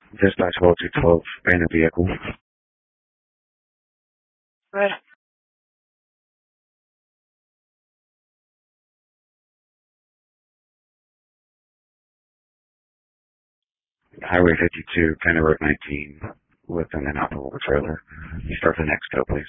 Dispatch 12 abandoned vehicle. Right. Highway 52, County Road 19, with an inoperable trailer. Start the next go, please.